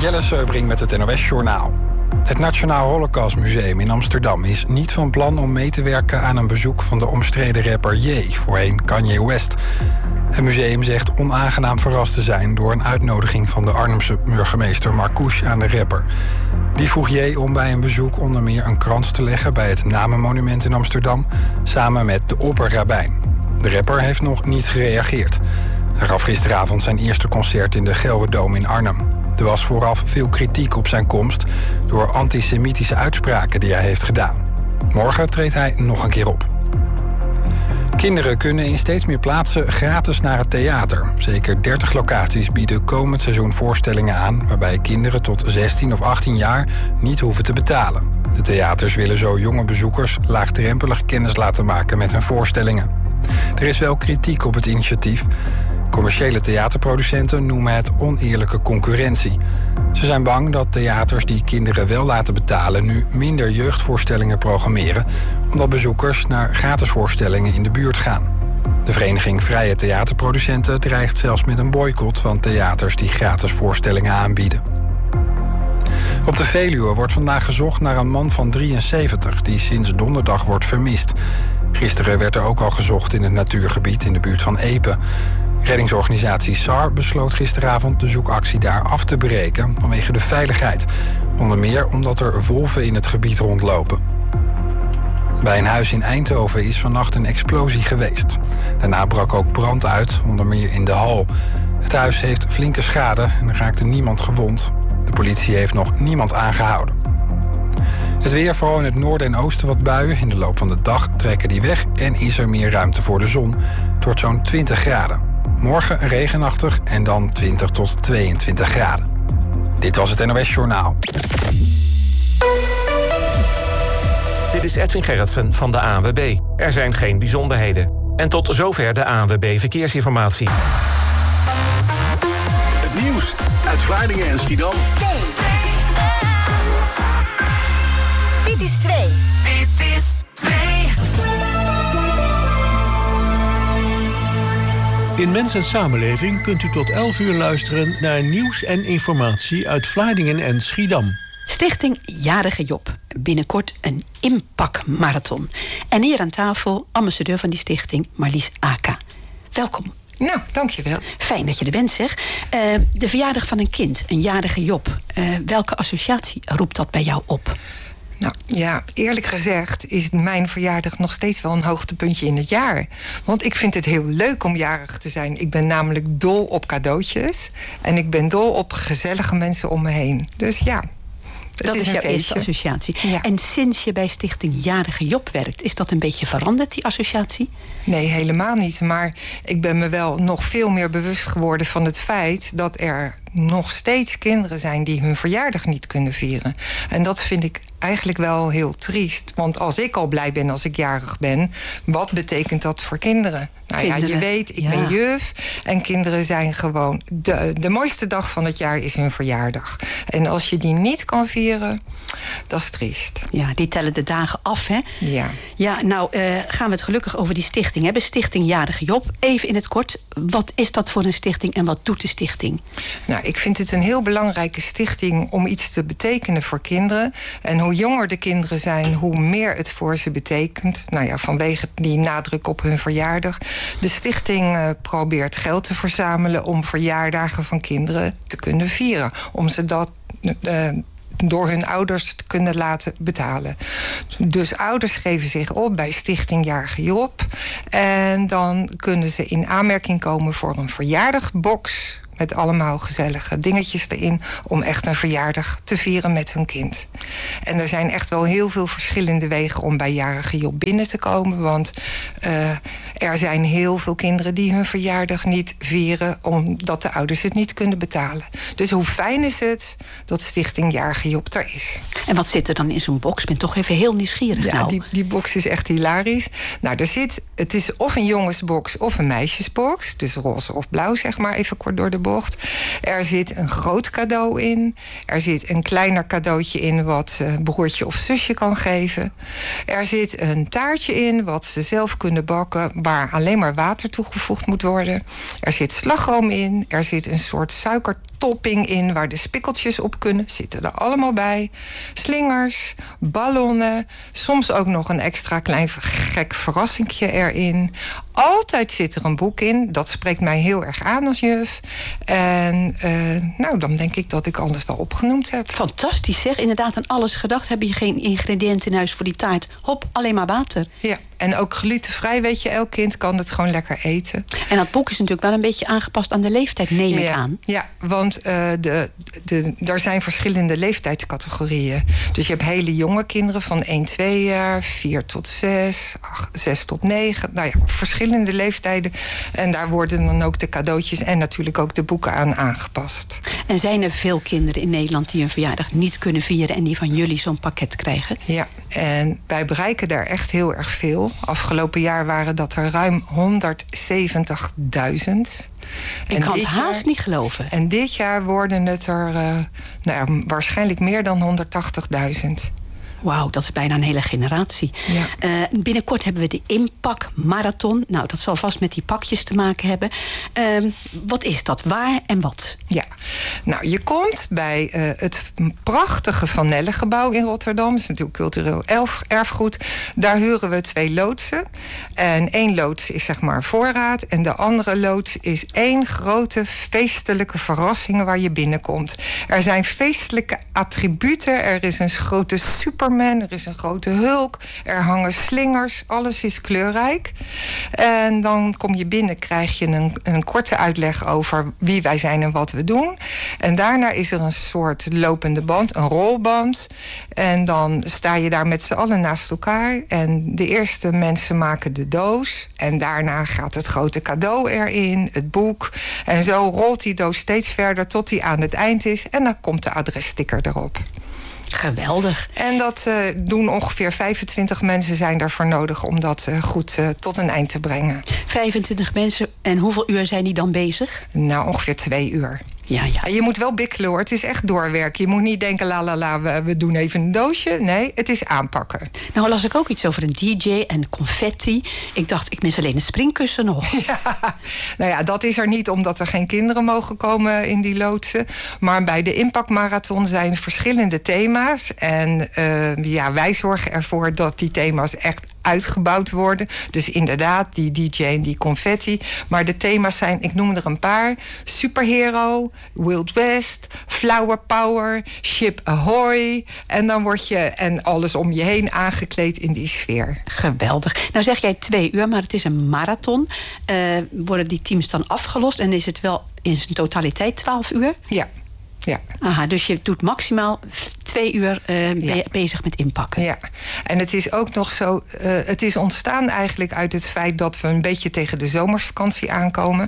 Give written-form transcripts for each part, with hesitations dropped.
Jelle Seubring met het NOS-journaal. Het Nationaal Holocaustmuseum in Amsterdam is niet van plan om mee te werken aan een bezoek van de omstreden rapper Ye, voorheen Kanye West. Het museum zegt onaangenaam verrast te zijn door een uitnodiging van de Arnhemse burgemeester Marcouch aan de rapper. Die vroeg Ye om bij een bezoek onder meer een krans te leggen bij het Namenmonument in Amsterdam, samen met de opperrabijn. De rapper heeft nog niet gereageerd. Hij gaf gisteravond zijn eerste concert in de Gelredome in Arnhem. Er was vooraf veel kritiek op zijn komst door antisemitische uitspraken die hij heeft gedaan. Morgen treedt hij nog een keer op. Kinderen kunnen in steeds meer plaatsen gratis naar het theater. Zeker 30 locaties bieden komend seizoen voorstellingen aan waarbij kinderen tot 16 of 18 jaar niet hoeven te betalen. De theaters willen zo jonge bezoekers laagdrempelig kennis laten maken met hun voorstellingen. Er is wel kritiek op het initiatief. Commerciële theaterproducenten noemen het oneerlijke concurrentie. Ze zijn bang dat theaters die kinderen wel laten betalen nu minder jeugdvoorstellingen programmeren, omdat bezoekers naar gratisvoorstellingen in de buurt gaan. De vereniging Vrije Theaterproducenten dreigt zelfs met een boycott van theaters die gratis voorstellingen aanbieden. Op de Veluwe wordt vandaag gezocht naar een man van 73 die sinds donderdag wordt vermist. Gisteren werd er ook al gezocht in het natuurgebied in de buurt van Epe. Reddingsorganisatie SAR besloot gisteravond de zoekactie daar af te breken vanwege de veiligheid. Onder meer omdat er wolven in het gebied rondlopen. Bij een huis in Eindhoven is vannacht een explosie geweest. Daarna brak ook brand uit, onder meer in de hal. Het huis heeft flinke schade en er raakte niemand gewond. De politie heeft nog niemand aangehouden. Het weer, vooral in het noorden en oosten wat buien. In de loop van de dag trekken die weg en is er meer ruimte voor de zon. Het wordt zo'n 20 graden. Morgen regenachtig en dan 20 tot 22 graden. Dit was het NOS Journaal. Dit is Edwin Gerritsen van de ANWB. Er zijn geen bijzonderheden. En tot zover de ANWB Verkeersinformatie. Het nieuws uit Vlaardingen en Schiedam. Dit is 2. Dit is 2. In Mens en Samenleving kunt u tot 11 uur luisteren naar nieuws en informatie uit Vlaardingen en Schiedam. Stichting Jarige Job. Binnenkort een inpakmarathon. En hier aan tafel ambassadeur van die stichting Marlies Aka. Welkom. Nou, dankjewel. Fijn dat je er bent, zeg. De verjaardag van een kind, een jarige Job. Welke associatie roept dat bij jou op? Nou ja, eerlijk gezegd is mijn verjaardag nog steeds wel een hoogtepuntje in het jaar. Want ik vind het heel leuk om jarig te zijn. Ik ben namelijk dol op cadeautjes. En ik ben dol op gezellige mensen om me heen. Dus ja, dat is jouw eerste associatie. Ja. En sinds je bij Stichting Jarige Job werkt, is dat een beetje veranderd, die associatie? Nee, helemaal niet. Maar ik ben me wel nog veel meer bewust geworden van het feit dat er nog steeds kinderen zijn die hun verjaardag niet kunnen vieren. En dat vind ik eigenlijk wel heel triest. Want als ik al blij ben als ik jarig ben, wat betekent dat voor kinderen? Nou ja, je weet, ik ben juf. En kinderen zijn gewoon... De mooiste dag van het jaar is hun verjaardag. En als je die niet kan vieren, dat is triest. Ja, die tellen de dagen af, hè? Ja. Ja, nou gaan we het gelukkig over die stichting hebben. Stichting Jarige Job. Even in het kort, wat is dat voor een stichting en wat doet de stichting? Nou, ik vind het een heel belangrijke stichting om iets te betekenen voor kinderen. En hoe jonger de kinderen zijn, hoe meer het voor ze betekent. Nou ja, vanwege die nadruk op hun verjaardag. De stichting probeert geld te verzamelen om verjaardagen van kinderen te kunnen vieren. Om ze dat door hun ouders te kunnen laten betalen. Dus ouders geven zich op bij Stichting Jarige Job. En dan kunnen ze in aanmerking komen voor een verjaardagbox met allemaal gezellige dingetjes erin om echt een verjaardag te vieren met hun kind. En er zijn echt wel heel veel verschillende wegen om bij Jarige Job binnen te komen. Want er zijn heel veel kinderen die hun verjaardag niet vieren omdat de ouders het niet kunnen betalen. Dus hoe fijn is het dat Stichting Jarige Job er is. En wat zit er dan in zo'n box? Ik ben toch even heel nieuwsgierig. Ja, nou. Die box is echt hilarisch. Nou, het is of een jongensbox of een meisjesbox. Dus roze of blauw, zeg maar, even kort door de bocht. Er zit een groot cadeau in. Er zit een kleiner cadeautje in wat broertje of zusje kan geven. Er zit een taartje in wat ze zelf kunnen bakken, waar alleen maar water toegevoegd moet worden. Er zit slagroom in. Er zit een soort topping in waar de spikkeltjes op kunnen. Zitten er allemaal bij. Slingers, ballonnen. Soms ook nog een extra klein gek verrassingje erin. Altijd zit er een boek in. Dat spreekt mij heel erg aan als juf. En dan denk ik dat ik alles wel opgenoemd heb. Fantastisch zeg. Inderdaad aan alles gedacht. Heb je geen ingrediënten in huis voor die taart? Hop, alleen maar water. Ja, en ook glutenvrij, weet je. Elk kind kan het gewoon lekker eten. En dat boek is natuurlijk wel een beetje aangepast aan de leeftijd, neem ik aan. Ja, want er zijn verschillende leeftijdscategorieën. Dus je hebt hele jonge kinderen van 1, 2 jaar, 4 tot 6, 6 tot 9. Nou ja, verschillende leeftijden. En daar worden dan ook de cadeautjes en natuurlijk ook de boeken aan aangepast. En zijn er veel kinderen in Nederland die hun verjaardag niet kunnen vieren en die van jullie zo'n pakket krijgen? Ja, en wij bereiken daar echt heel erg veel. Afgelopen jaar waren dat er ruim 170.000. Ik kan het haast niet geloven. En dit jaar worden het er waarschijnlijk meer dan 180.000. Wauw, dat is bijna een hele generatie. Ja. Binnenkort hebben we de Inpak-marathon. Nou, dat zal vast met die pakjes te maken hebben. Wat is dat? Waar en wat? Ja, nou, je komt bij het prachtige Van Nelle-gebouw in Rotterdam. Dat is natuurlijk cultureel erfgoed. Daar huren we 2 loodsen. En 1 loods is zeg maar voorraad. En de andere loods is 1 grote feestelijke verrassing waar je binnenkomt. Er zijn feestelijke attributen. Er is een grote Superman. Er is een grote Hulk. Er hangen slingers. Alles is kleurrijk. En dan kom je binnen, krijg je een korte uitleg over wie wij zijn en wat we doen. En daarna is er een soort lopende band, een rolband. En dan sta je daar met z'n allen naast elkaar. En de eerste mensen maken de doos. En daarna gaat het grote cadeau erin, het boek. En zo rolt die doos steeds verder tot die aan het eind is. En dan komt de adressticker erop. Geweldig. En dat doen ongeveer 25 mensen zijn daarvoor nodig om dat goed tot een eind te brengen. 25 mensen. En hoeveel uur zijn die dan bezig? Nou, ongeveer 2 uur. Ja. En je moet wel bikkelen hoor. Het is echt doorwerken. Je moet niet denken, we doen even een doosje. Nee, het is aanpakken. Nou las ik ook iets over een DJ en confetti. Ik dacht, ik mis alleen een springkussen nog. Ja, nou ja, dat is er niet omdat er geen kinderen mogen komen in die loodsen. Maar bij de Inpak-marathon zijn verschillende thema's. En wij zorgen ervoor dat die thema's echt uitgebouwd worden. Dus inderdaad, die DJ en die confetti. Maar de thema's zijn, ik noem er een paar: Superhero, Wild West, Flower Power, Ship Ahoy. En dan word je en alles om je heen aangekleed in die sfeer. Geweldig. Nou zeg jij 2 uur, maar het is een marathon. Worden die teams dan afgelost en is het wel in zijn totaliteit 12 uur? Ja. Aha, dus je doet maximaal 2 uur bezig met inpakken. Ja, en het is ook nog zo, het is ontstaan eigenlijk uit het feit dat we een beetje tegen de zomervakantie aankomen.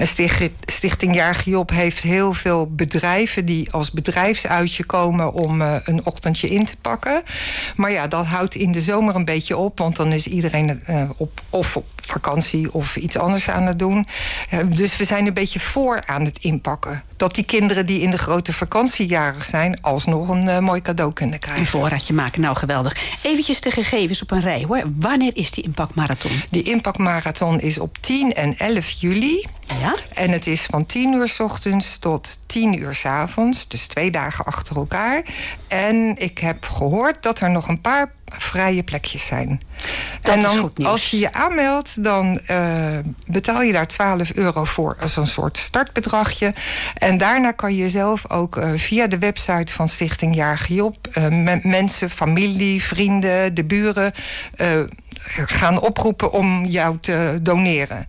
Stichting Jarige Job heeft heel veel bedrijven die als bedrijfsuitje komen om een ochtendje in te pakken. Maar ja, dat houdt in de zomer een beetje op, want dan is iedereen op vakantie of iets anders aan het doen. Dus we zijn een beetje voor aan het inpakken. Dat die kinderen die in de grote vakantiejarig zijn alsnog een mooi cadeau kunnen krijgen. Een voorraadje maken, nou geweldig. Eventjes de gegevens op een rij hoor. Wanneer is die Inpak-marathon? Die Inpak-marathon is op 10 en 11 juli. Ja? En het is van 10 uur 's ochtends tot 10 uur 's avonds. Dus 2 dagen achter elkaar. En ik heb gehoord dat er nog een paar vrije plekjes zijn. Dat en dan, is goed nieuws. als je je aanmeldt, dan betaal je daar €12 voor als een soort startbedragje. En daarna kan je zelf ook via de website van Stichting Jarige Job mensen, familie, vrienden, de buren gaan oproepen om jou te doneren.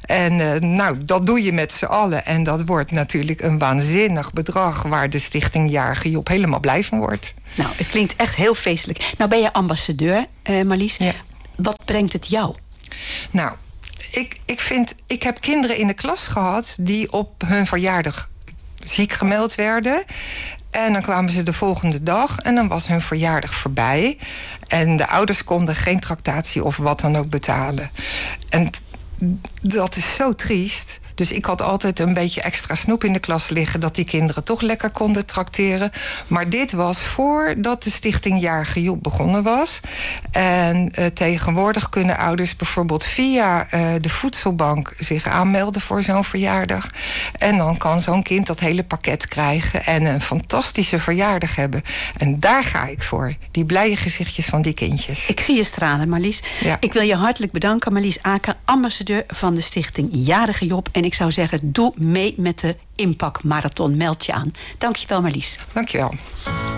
En dat doe je met z'n allen. En dat wordt natuurlijk een waanzinnig bedrag waar de Stichting Jarige Job helemaal blij van wordt. Nou, het klinkt echt heel feestelijk. Nou ben je ambassadeur, Marlies. Ja. Wat brengt het jou? Nou, ik heb kinderen in de klas gehad die op hun verjaardag ziek gemeld werden. En dan kwamen ze de volgende dag en dan was hun verjaardag voorbij. En de ouders konden geen tractatie of wat dan ook betalen. En dat is zo triest. Dus ik had altijd een beetje extra snoep in de klas liggen, dat die kinderen toch lekker konden trakteren. Maar dit was voordat de Stichting Jarige Job begonnen was. En tegenwoordig kunnen ouders bijvoorbeeld via de voedselbank zich aanmelden voor zo'n verjaardag. En dan kan zo'n kind dat hele pakket krijgen en een fantastische verjaardag hebben. En daar ga ik voor. Die blije gezichtjes van die kindjes. Ik zie je stralen, Marlies. Ja. Ik wil je hartelijk bedanken, Marlies Aker, ambassadeur van de Stichting Jarige Job. En ik zou zeggen, doe mee met de Impact Marathon. Meld je aan. Dankjewel, Marlies. Dankjewel.